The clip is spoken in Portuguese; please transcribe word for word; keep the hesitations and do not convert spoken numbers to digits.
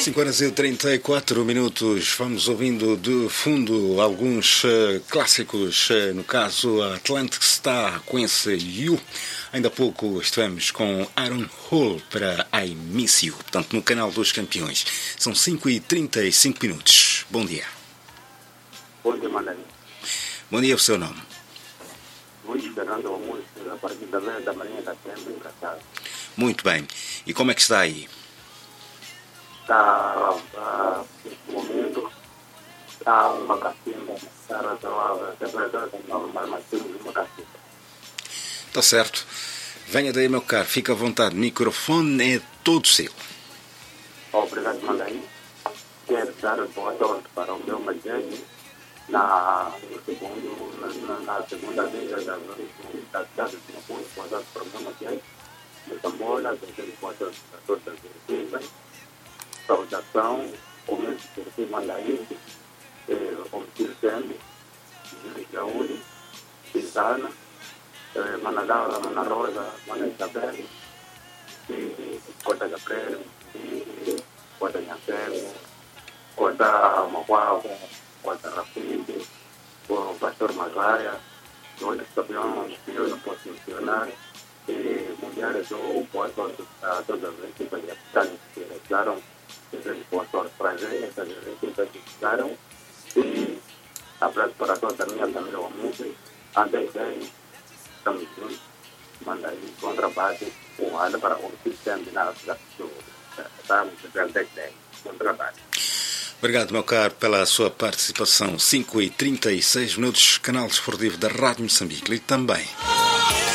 cinco horas e trinta e quatro minutos. Vamos ouvindo de fundo alguns uh, clássicos, uh, no caso Atlantic Star, Quincy You. Ainda há pouco estivemos com Aaron Hall para I Miss You, portanto no canal dos campeões. São cinco e trinta e cinco minutos. Bom dia. Bom dia, Mandarim. Bom dia, o seu nome? Luís Fernando Almoço, a partir da meia da manhã da sempre engraçado. Muito bem. E como é que está aí? Está, uh, neste momento, está uma cacimba, está razoável, a temperatura está normal, mas temos uma cacimba. Está certo. Venha daí, meu caro, fica à vontade. O microfone é todo seu. Obrigado, Mandarim. Quero dar boa sorte para o meu Majed na, no segundo, na, na, na segunda vez da cidade de Singapura, boa sorte para o meu Majed. No Tambola, desejo boa sorte para todas as equipes. Saudação, começo por si, Mandarim, Omtir Sende, Júlio Jaúde, Pisana, Mana Laura, Mana Rosa, Mana Isabel, Cota Gabriel, Cota Nhancero, Cota Maguava, Cota Rafide, o Pastor Mazaia, onde sabemos que eu não posso mencionar, e mulheres ou boa sorte a todas as equipes de habitantes que realizaram. Desejo boa sorte para a gente, essas equipes que ficaram. E abraço para toda a minha família, o Música. Antes de estamos juntos, manda aí bom trabalho, um ano para o sistema de nada, estamos dez, bom trabalho. Obrigado, meu caro, pela sua participação. cinco e trinta e seis minutos, canal desportivo da Rádio Moçambique. E também